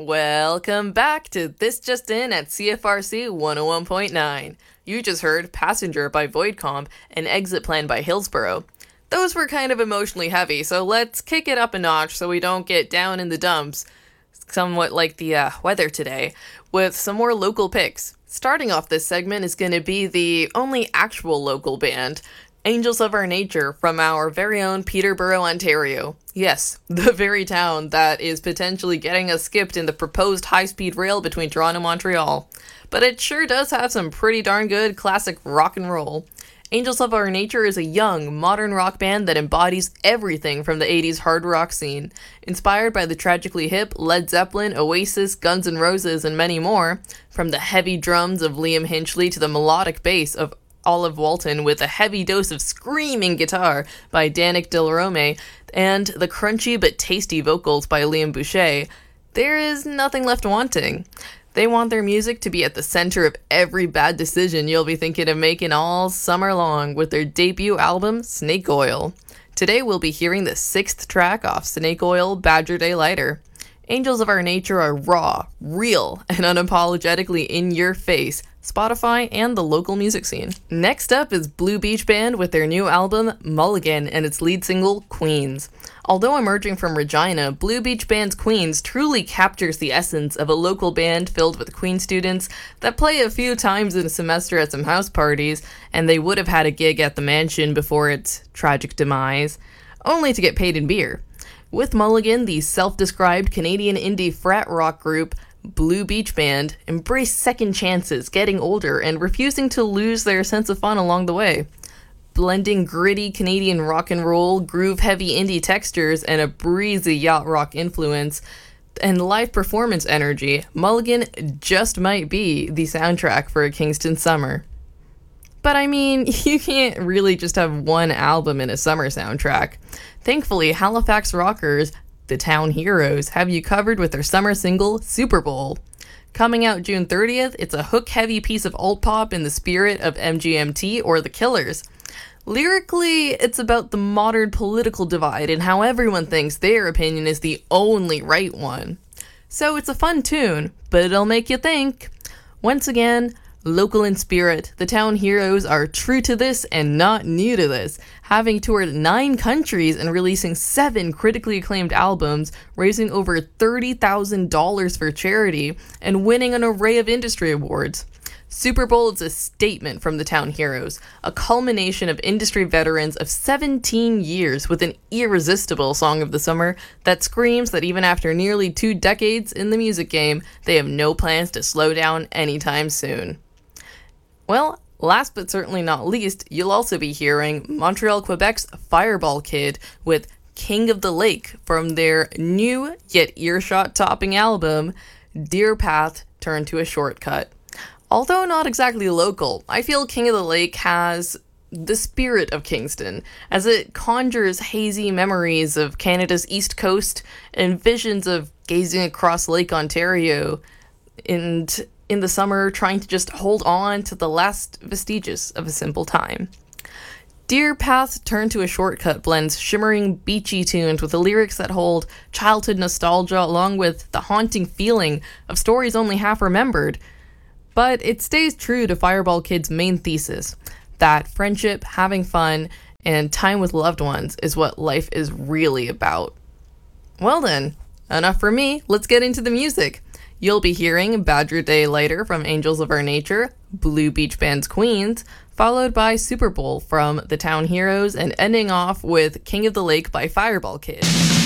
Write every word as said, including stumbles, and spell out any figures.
Welcome back to This Just In at C F R C one oh one point nine. You just heard Passenger by Voidcomp and Exit Plan by Hillsborough. Those were kind of emotionally heavy, so let's kick it up a notch so we don't get down in the dumps, somewhat like the uh, weather today, with some more local picks. Starting off this segment is going to be the only actual local band, Angels of Our Nature, from our very own Peterborough, Ontario. Yes, the very town that is potentially getting us skipped in the proposed high-speed rail between Toronto and Montreal. But it sure does have some pretty darn good classic rock and roll. Angels of Our Nature is a young, modern rock band that embodies everything from the eighties hard rock scene. Inspired by the tragically hip Led Zeppelin, Oasis, Guns N' Roses, and many more, from the heavy drums of Liam Hinchley to the melodic bass of Olive Walton with a heavy dose of screaming guitar by Danik Delrome, and the crunchy but tasty vocals by Liam Boucher, there is nothing left wanting. They want their music to be at the center of every bad decision you'll be thinking of making all summer long with their debut album, Snake Oil. Today we'll be hearing the sixth track off Snake Oil, Badger Day Lighter. Angels of Our Nature are raw, real, and unapologetically in your face, Spotify and the local music scene. Next up is Blue Beach Band with their new album, Mulligan, and its lead single, Queens. Although emerging from Regina, Blue Beach Band's Queens truly captures the essence of a local band filled with Queen students that play a few times in a semester at some house parties, and they would have had a gig at the Mansion before its tragic demise, only to get paid in beer. With Mulligan, the self-described Canadian indie frat rock group Blue Beach Band embrace second chances, getting older, and refusing to lose their sense of fun along the way. Blending gritty Canadian rock and roll, groove-heavy indie textures, and a breezy yacht rock influence, and live performance energy, Mulligan just might be the soundtrack for a Kingston summer. But I mean, you can't really just have one album in a summer soundtrack. Thankfully, Halifax rockers The Town Heroes have you covered with their summer single, Super Bowl. Coming out June thirtieth, it's a hook-heavy piece of alt-pop in the spirit of M G M T or The Killers. Lyrically, it's about the modern political divide and how everyone thinks their opinion is the only right one. So it's a fun tune, but it'll make you think. Once again, local in spirit, the Town Heroes are true to this and not new to this, having toured nine countries and releasing seven critically acclaimed albums, raising over thirty thousand dollars for charity, and winning an array of industry awards. Super Bowl is a statement from the Town Heroes, a culmination of industry veterans of seventeen years with an irresistible song of the summer that screams that even after nearly two decades in the music game, they have no plans to slow down anytime soon. Well, last but certainly not least, you'll also be hearing Montreal, Quebec's Fireball Kid with King of the Lake from their new yet earshot-topping album, Deer Path Turned to a Shortcut. Although not exactly local, I feel King of the Lake has the spirit of Kingston, as it conjures hazy memories of Canada's East Coast and visions of gazing across Lake Ontario and in the summer trying to just hold on to the last vestiges of a simple time. Deer Path Turned to a Shortcut blends shimmering, beachy tunes with the lyrics that hold childhood nostalgia along with the haunting feeling of stories only half remembered. But it stays true to Fireball Kid's main thesis, that friendship, having fun, and time with loved ones is what life is really about. Well then, enough for me, let's get into the music. You'll be hearing Badger Day Lighter from Angels of Our Nature, Blue Beach Band's Queens, followed by Super Bowl from The Town Heroes, and ending off with King of the Lake by Fireball Kid.